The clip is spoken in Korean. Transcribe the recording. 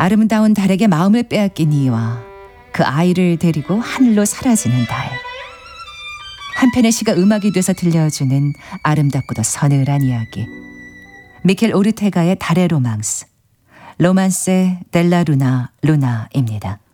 아름다운 달에게 마음을 빼앗긴 이와 그 아이를 데리고 하늘로 사라지는 달. 한편의 시가 음악이 돼서 들려주는 아름답고도 서늘한 이야기. 미켈 오르테가의 달의 로망스, 로만세 델라 루나 루나입니다.